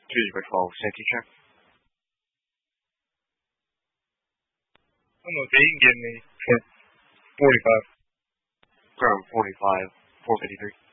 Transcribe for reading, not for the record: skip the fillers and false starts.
2/12, safety check. I'm okay, you can give me 45. Ground 45, 453.